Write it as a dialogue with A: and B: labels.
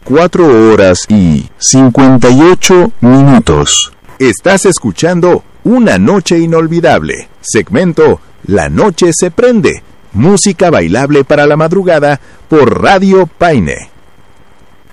A: 4 horas y 58 minutos. Estás escuchando Una Noche Inolvidable, segmento La Noche se Prende, música bailable para la madrugada por Radio Paine.